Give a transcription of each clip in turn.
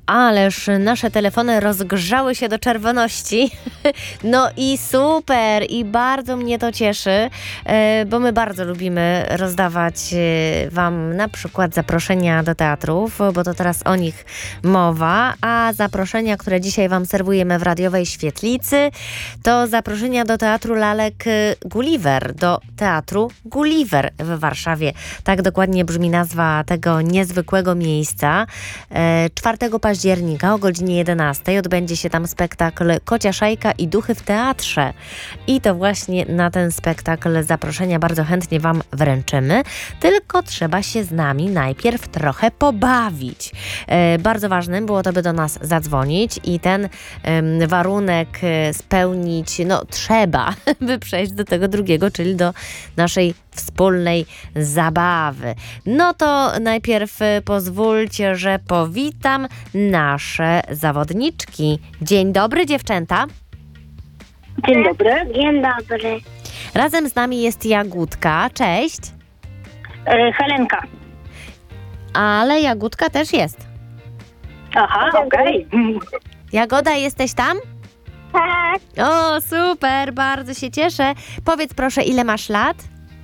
Ależ nasze telefony rozgrzały się do czerwoności. No i super, i bardzo mnie to cieszy, bo my bardzo lubimy rozdawać Wam na przykład zaproszenia do teatrów, bo to teraz o nich mowa, a zaproszenia, które dzisiaj Wam serwujemy w radiowej świetlicy, to zaproszenia do Teatru Lalek Gulliver, do Teatru Gulliver w Warszawie. Tak dokładnie brzmi nazwa tego niezwykłego miejsca. 4 października o godzinie 11 odbędzie się tam spektakl Kocia Szajka i Duchy w teatrze. I to właśnie na ten spektakl zaproszenia bardzo chętnie Wam wręczymy. Tylko trzeba się z nami najpierw trochę pobawić. Bardzo ważnym było to, by do nas zadzwonić i ten warunek spełnić, no trzeba, by przejść do tego drugiego, czyli do naszej wspólnej zabawy. No to najpierw pozwólcie, że powitam nasze zawodniczki. Dzień dobry, dziewczęta. Dzień dobry. Dzień dobry. Razem z nami jest Jagódka. Cześć. Helenka. Ale Jagódka też jest. Aha, okej. Jagoda, jesteś tam? Tak, O, super, bardzo się cieszę. Powiedz proszę, ile masz lat?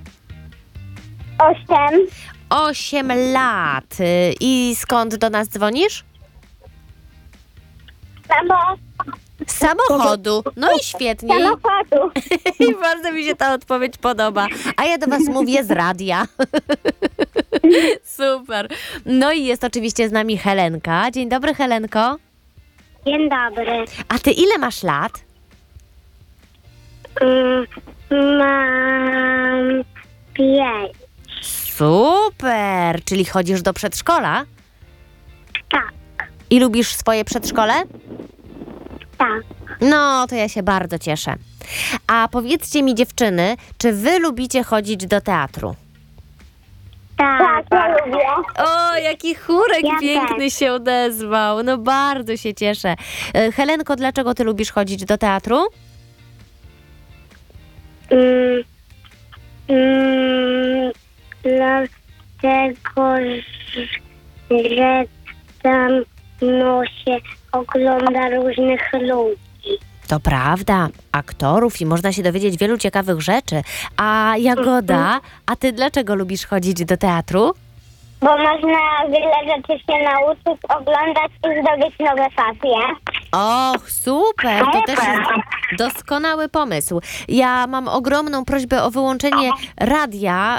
8. 8 lat. I skąd do nas dzwonisz? Z samochodu. No i świetnie. Samochodu. I bardzo mi się ta odpowiedź podoba. A ja do Was mówię z radia. Super. No i jest oczywiście z nami Helenka. Dzień dobry, Helenko. Dzień dobry. A Ty ile masz lat? Mam 5. Super. Czyli chodzisz do przedszkola? Tak, I lubisz swoje przedszkole? tak. No, to ja się bardzo cieszę. A powiedzcie mi, dziewczyny, czy Wy lubicie chodzić do teatru? Tak, ja lubię. O, jaki chórek Ja piękny też. się odezwał. No bardzo się cieszę. Helenko, dlaczego Ty lubisz chodzić do teatru? Dlatego, że tam się ogląda różnych ludzi. To prawda, aktorów i można się dowiedzieć wielu ciekawych rzeczy. A Jagoda, a Ty dlaczego lubisz chodzić do teatru? Bo można wiele rzeczy się nauczyć, oglądać i zdobyć nowe pasje. Och, super, to też jest doskonały pomysł. Ja mam ogromną prośbę o wyłączenie radia,